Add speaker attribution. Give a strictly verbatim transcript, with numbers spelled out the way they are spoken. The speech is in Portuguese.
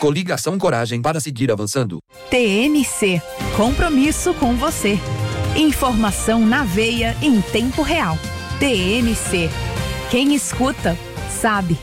Speaker 1: Coligação Coragem para seguir avançando.
Speaker 2: T N C, compromisso com você. Informação na veia em tempo real. T N C, quem escuta, sabe.